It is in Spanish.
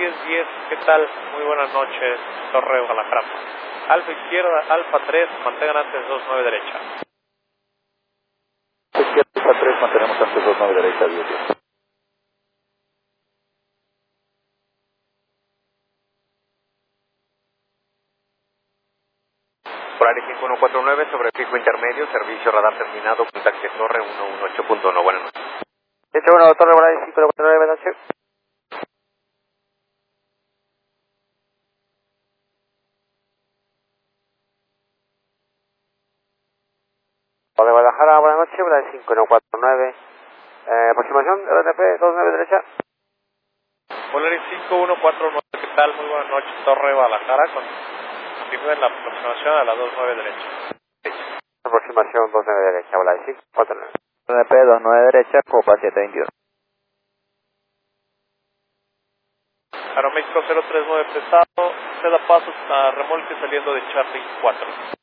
1010, ¿qué tal? Muy buenas noches, Torre Guadalajara. Alfa izquierda, Alfa 3, mantengan antes 29 derecha. Izquierda, Alfa 3, mantenemos antes 29 derecha, 1010. Polaris 5149 sobre fijo intermedio, servicio radar terminado, contacte Torre 118.1, buenas noches. 101, Torre Polaris 5149, buenas noches. Torre Guadalajara, buenas noches, Polaris 5149, aproximación, RNP 29 derecha. Polaris 5149, ¿qué tal? Muy buenas noches, Torre Guadalajara, continúen la aproximación a la 29 derecha. Aproximación 29 derecha, Polaris 5149. RNP 29 derecha, Copa 721. Aeroméxico 039 pesado, ceda pasos a remolque saliendo de Charlie 4.